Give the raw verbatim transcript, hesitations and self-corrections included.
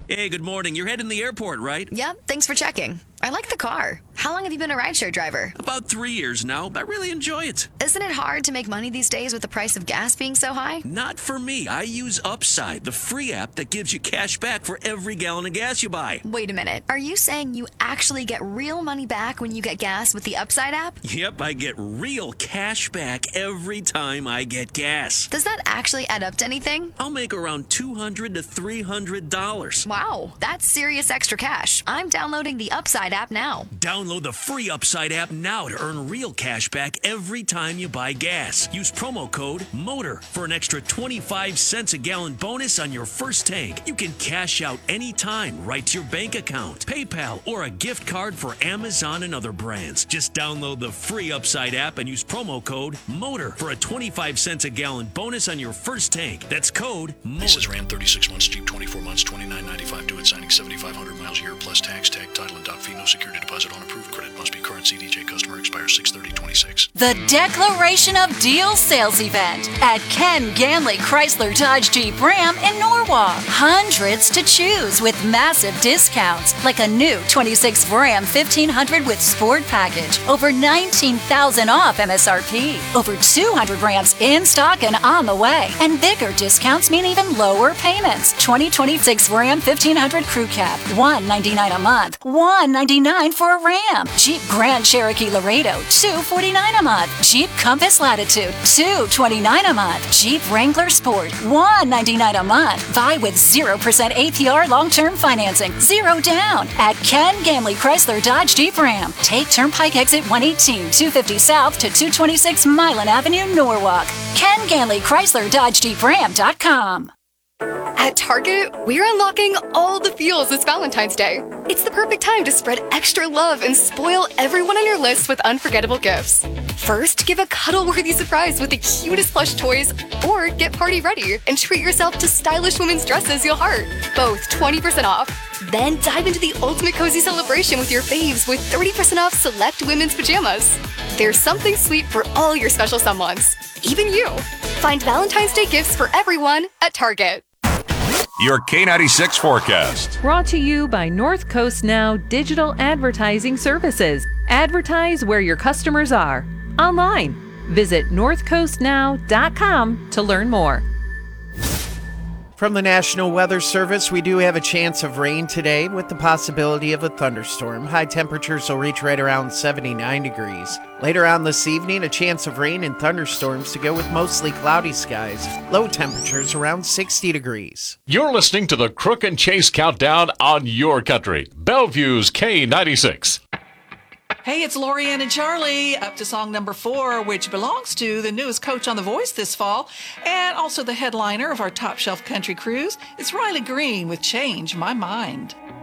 Hey, good morning. You're heading to the airport, right? Yep, thanks for checking. I like the car. How long have you been a rideshare driver? About three years now. I really enjoy it. Isn't it hard to make money these days with the price of gas being so high? Not for me. I use Upside, the free app that gives you cash back for every gallon of gas you buy. Wait a minute. Are you saying you actually get real money back when you get gas with the Upside app? Yep, I get real cash back every time I get gas. Does that actually add up to anything? I'll make around two hundred to three hundred dollars. Wow, that's serious extra cash. I'm downloading the Upside app now. Download the free Upside app now to earn real cash back every time you buy gas. Use promo code MOTOR for an extra twenty-five cents a gallon bonus on your first tank. You can cash out anytime right to your bank account, PayPal, or a gift card for Amazon and other brands. Just download the free Upside app and use promo code MOTOR for a twenty-five cents a gallon bonus on your first tank. That's code MOTOR. This is Ram thirty-six months, Jeep twenty-four months, twenty-nine ninety-five due at signing, seventy-five hundred miles a year plus tax, tag, title, and doc fee. No security deposit on approved credit. Must be current C D J customer. Expires six thirty twenty-six. The Declaration of Deals sales event at Ken Ganley Chrysler Dodge Jeep Ram in Norwalk. Hundreds to choose with massive discounts, like a new twenty-six Ram fifteen hundred with Sport Package. Over nineteen thousand off M S R P. Over two hundred Rams in stock and on the way. And bigger discounts mean even lower payments. twenty twenty-six Ram fifteen hundred Crew Cab, one hundred ninety-nine dollars a month. one hundred ninety-nine dollars for a Ram. Jeep Grand Cherokee Laredo, two hundred forty-nine dollars a month. Jeep Compass Latitude, two hundred twenty-nine dollars a month. Jeep Wrangler Sport, one hundred ninety-nine dollars a month. Buy with zero percent A P R long-term financing, zero down at Ken Ganley Chrysler Dodge Jeep Ram. Take Turnpike Exit one eighteen, two fifty South to two twenty-six Milan Avenue, Norwalk. Ken Ganley Chrysler Dodge Jeep Ram dot com. At Target, we're unlocking all the feels this Valentine's Day. It's the perfect time to spread extra love and spoil everyone on your list with unforgettable gifts. First, give a cuddle-worthy surprise with the cutest plush toys, or get party ready and treat yourself to stylish women's dresses you'll heart, both twenty percent off. Then dive into the ultimate cozy celebration with your faves with thirty percent off select women's pajamas. There's something sweet for all your special someones, even you. Find Valentine's Day gifts for everyone at Target. Your K ninety-six forecast. Brought to you by North Coast Now Digital Advertising Services. Advertise where your customers are. Online. Visit north coast now dot com to learn more. From the National Weather Service, we do have a chance of rain today with the possibility of a thunderstorm. High temperatures will reach right around seventy-nine degrees. Later on this evening, a chance of rain and thunderstorms to go with mostly cloudy skies. Low temperatures around sixty degrees. You're listening to the Crook and Chase Countdown on your country. Bellevue's K ninety-six. Hey, it's Lorianne and Charlie, up to song number four, which belongs to the newest coach on The Voice this fall, and also the headliner of our Top Shelf Country Cruise. It's Riley Green with Change My Mind.